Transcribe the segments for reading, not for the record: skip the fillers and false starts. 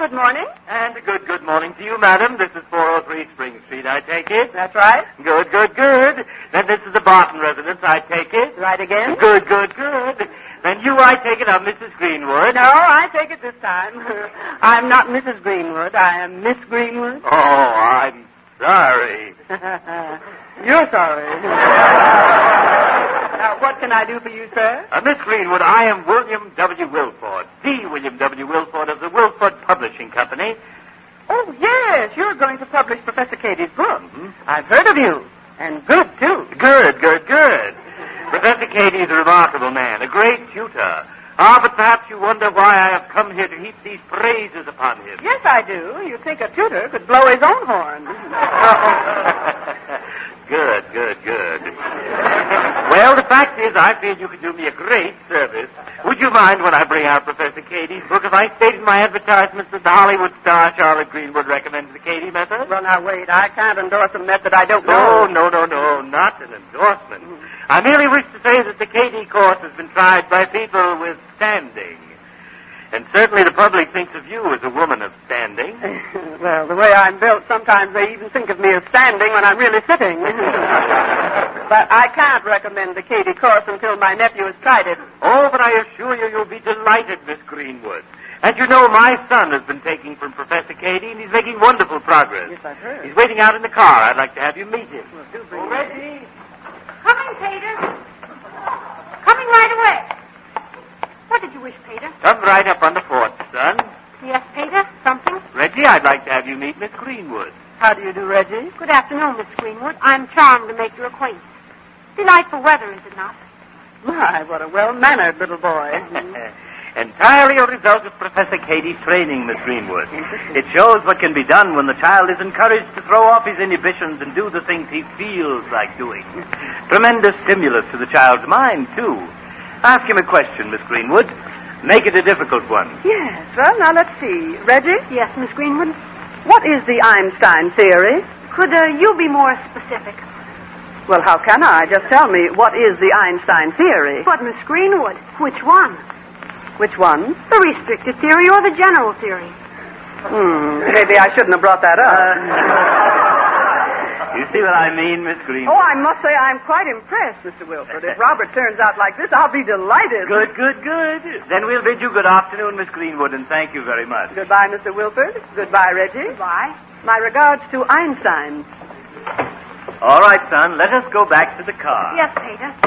good morning. And a good morning to you, madam. This is 403 Spring Street, I take it. That's right. Good. Then this is the Barton residence, I take it. Right again. Good. Then you, I take it, are Mrs. Greenwood. No, I take it this time. I'm not Mrs. Greenwood. I am Miss Greenwood. Oh, I'm sorry. You're sorry. Now, what can I do for you, sir? Miss Greenwood, I am William W. Wilford, the William W. Wilford of the Wilford Publishing Company. Oh, yes, you're going to publish Professor Katie's book. Mm-hmm. I've heard of you. And good, too. Good. Professor Katie is a remarkable man, a great tutor. But perhaps you wonder why I have come here to heap these praises upon him. Yes, I do. You'd think a tutor could blow his own horn. Good. Well, the fact is, I feel you could do me a great service. Would you mind when I bring out Professor Katie's book if I state in my advertisements that the Hollywood star Charlotte Greenwood recommends the Katie method? Well, now, wait. I can't endorse a method I don't know. No. Not an endorsement. I merely wish to say that the Katie course has been tried by people with standing. And certainly the public thinks of you as a woman of standing. Well, the way I'm built, sometimes they even think of me as standing when I'm really sitting. But I can't recommend the Katie course until my nephew has tried it. Oh, but I assure you, you'll be delighted, Miss Greenwood. As you know, my son has been taking from Professor Katie, and he's making wonderful progress. Yes, I've heard. He's waiting out in the car. I'd like to have you meet him. Well, do bring Reggie? Coming, Peter. Coming right away. What did you wish, Peter? Come right up on the porch, son. Yes, Peter. Something? Reggie, I'd like to have you meet Miss Greenwood. How do you do, Reggie? Good afternoon, Miss Greenwood. I'm charmed to make your acquaintance. Delightful weather, is it not? My, what a well-mannered little boy. Entirely a result of Professor Katie's training, Miss Greenwood. It shows what can be done when the child is encouraged to throw off his inhibitions and do the things he feels like doing. Tremendous stimulus to the child's mind, too. Ask him a question, Miss Greenwood. Make it a difficult one. Yes, well, now let's see. Reggie? Yes, Miss Greenwood? What is the Einstein theory? Could you be more specific? Well, how can I? Just tell me, what is the Einstein theory? But, Miss Greenwood, which one? Which one? The restricted theory or the general theory? Maybe I shouldn't have brought that up. You see what I mean, Miss Greenwood? Oh, I must say I'm quite impressed, Mr. Wilford. If Robert turns out like this, I'll be delighted. Good. Then we'll bid you good afternoon, Miss Greenwood, and thank you very much. Goodbye, Mr. Wilford. Goodbye, Reggie. Goodbye. My regards to Einstein. All right, son, let us go back to the car. Yes, Peter.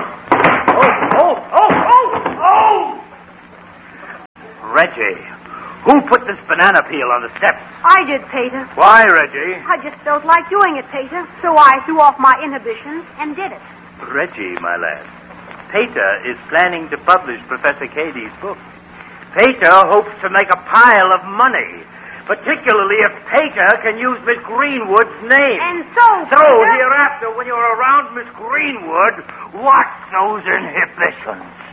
Oh! Reggie, who put this banana peel on the steps? I did, Peter. Why, Reggie? I just felt like doing it, Peter. So I threw off my inhibitions and did it. Reggie, my lad, Peter is planning to publish Professor Katie's book. Peter hopes to make a pile of money, particularly if Peter can use Miss Greenwood's name. And so, So, Peter... hereafter, when you're around Miss Greenwood, watch those inhibitions.